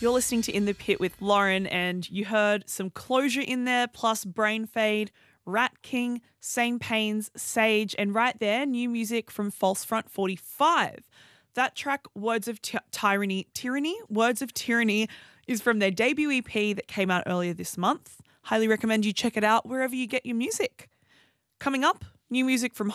You're listening to In the Pit with Lauren, and you heard some Closure in there, plus Brain Fade, Rat King, Same Pains, Sage, and right there, new music from False Front 45. That track, Words of Tyranny, Words of Tyranny, is from their debut EP that came out earlier this month. Highly recommend you check it out wherever you get your music. Coming up, new music from